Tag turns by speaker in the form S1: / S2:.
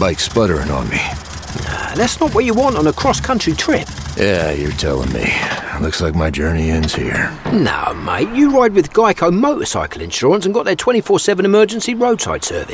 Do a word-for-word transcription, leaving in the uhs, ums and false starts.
S1: bike sputtering on me.
S2: Nah, that's not what you want on a cross-country trip.
S1: Yeah, you're telling me. Looks like my journey ends here.
S2: No, mate, you ride with Geico motorcycle insurance and got their twenty-four seven emergency roadside service.